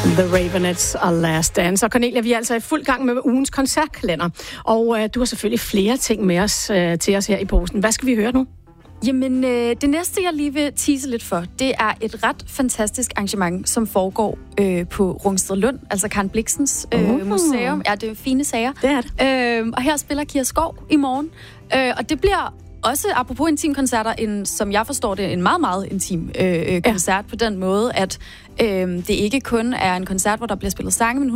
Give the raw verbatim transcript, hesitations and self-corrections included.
The Ravenettes og Last Dance. Og Cornelia, vi er altså i fuld gang med ugens koncertkalender. Og øh, du har selvfølgelig flere ting med os øh, til os her i posen. Hvad skal vi høre nu? Jamen, øh, det næste, jeg lige vil tease lidt for, det er et ret fantastisk arrangement, som foregår øh, på Rungsted Lund, altså Karen Blixens øh, uh-huh. museum. Ja, det er fine sager. Det er det. Øh, og her spiller Kira Skov i morgen. Øh, og det bliver også, apropos intimkoncerter, en, som jeg forstår det, en meget, meget intim øh, koncert ja. På den måde, at øh, det ikke kun er en koncert, hvor der bliver spillet sange, men